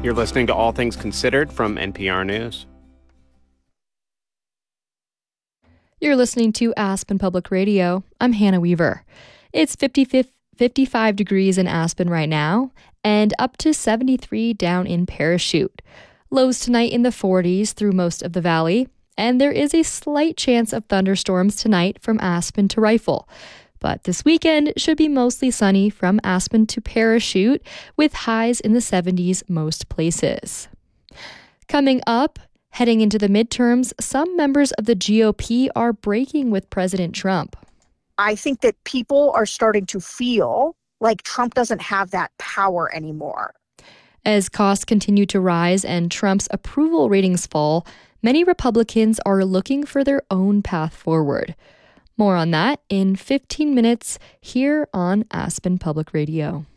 You're listening to All Things Considered from NPR News. You're listening to Aspen Public Radio. I'm Hannah Weaver. It's 55 degrees in Aspen right now and up to 73 down in Parachute. Lows tonight in the 40s through most of the valley, and there is a slight chance of thunderstorms tonight from Aspen to Rifle. But this weekend should be mostly sunny from Aspen to Parachute, with highs in the 70s most places. Coming up, heading into the midterms, some members of the GOP are breaking with President Trump. I think that people are starting to feel like Trump doesn't have that power anymore. As costs continue to rise and Trump's approval ratings fall, many Republicans are looking for their own path forward. More on that in 15 minutes here on Aspen Public Radio.